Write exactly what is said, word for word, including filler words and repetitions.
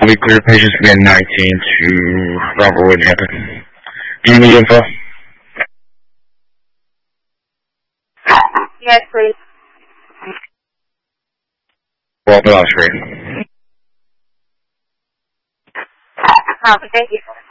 We clear patients from N nineteen to Robert Wood Hampton. Do you need info? Yes, please. Walter Osprey. Oh, thank you.